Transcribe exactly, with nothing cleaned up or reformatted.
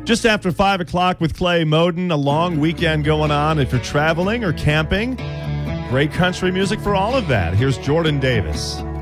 Just after five o'clock with Clay Moden, a long weekend going on if you're traveling or camping. Great country music for all of that. Here's Jordan Davis.